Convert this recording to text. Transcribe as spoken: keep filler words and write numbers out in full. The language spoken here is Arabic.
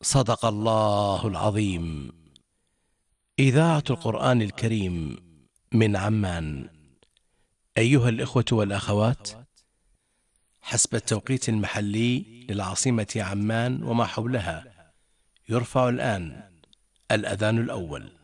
صدق الله العظيم. إذاعة القرآن الكريم من عمان. أيها الإخوة والأخوات، حسب التوقيت المحلي للعاصمة عمان وما حولها، يرفع الآن الأذان الأول.